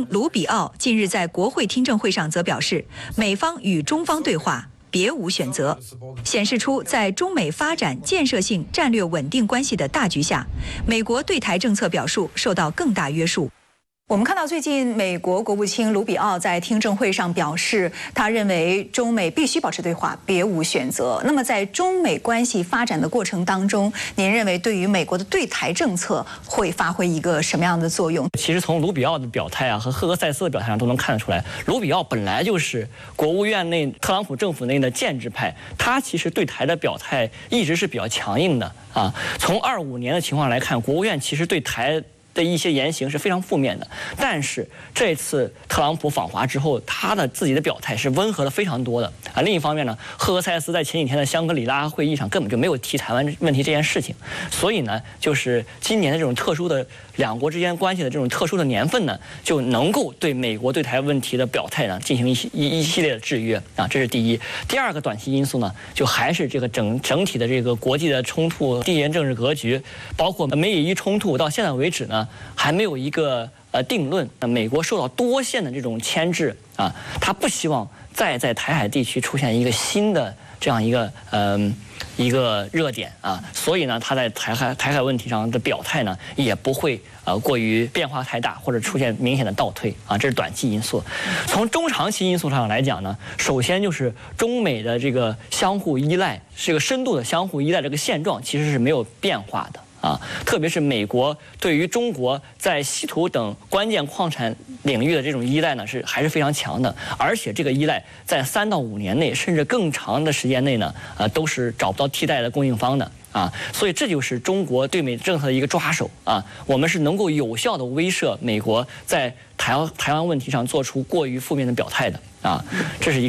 卢比奥近日在国会听证会上则表示，美方与中方对话别无选择，显示出在中美发展建设性战略稳定关系的大局下，美国对台政策表述受到更大约束。我们看到最近美国国务卿卢比奥在听证会上表示，他认为中美必须保持对话，别无选择。那么在中美关系发展的过程当中，您认为对于美国的对台政策会发挥一个什么样的作用？ 其实从卢比奥的表态啊和赫格塞斯的表态上都能看得出来，卢比奥本来就是国务院内特朗普政府内的建制派，他其实对台的表态一直是比较强硬的啊。从25年的情况来看，国务院其实对台的一些言行是非常负面的，但是这次特朗普访华之后，他的自己的表态是温和的非常多的啊。另一方面呢，赫格塞斯在前几天的香格里拉会议上根本就没有提台湾问题这件事情，所以呢，就是今年的这种特殊的两国之间关系的这种特殊的年份呢，就能够对美国对台问题的表态呢进行一系列的制约啊，这是第一。第二个短期因素呢，就还是这个整体的这个国际的冲突、地缘政治格局，包括美以伊冲突到现在为止呢，还没有一个定论。美国受到多线的这种牵制啊，他不希望再在台海地区出现一个新的这样一个热点啊，所以呢，他在台海问题上的表态呢，也不会过于变化太大，或者出现明显的倒退啊，这是短期因素。从中长期因素上来讲呢，首先就是中美的这个相互依赖，这个深度的相互依赖这个现状其实是没有变化的。啊，特别是美国对于中国在稀土等关键矿产领域的这种依赖呢，还是非常强的，而且这个依赖在3到5年内，甚至更长的时间内呢，都是找不到替代的供应方的啊，所以这就是中国对美政策的一个抓手啊，我们是能够有效的威慑美国在台湾问题上做出过于负面的表态的啊，这是一个。